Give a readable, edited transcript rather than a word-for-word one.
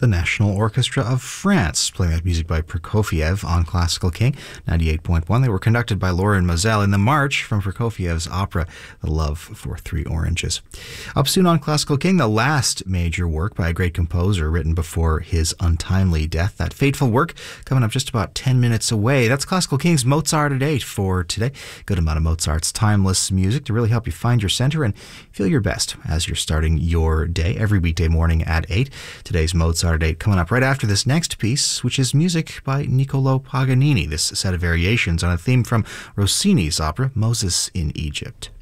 the National Orchestra of France, playing that music by Prokofiev on Classical King 98.1. They were conducted by Lorin Maazel in the march from Prokofiev's opera, The Love for Three Oranges. Up soon on Classical King, the last major work by a great composer written before his untimely death. That fateful work coming up just about 10 minutes away. That's Classical King's Mozart at 8 for today. Good amount of Mozart's timeless music to really help you find your center and feel your best as you're starting your day every weekday morning at 8. Today's Mozart at 8 coming up right after this next piece, which is music by Niccolo Paganini. This set of variations on a theme from Rossini's opera, Moses in Egypt.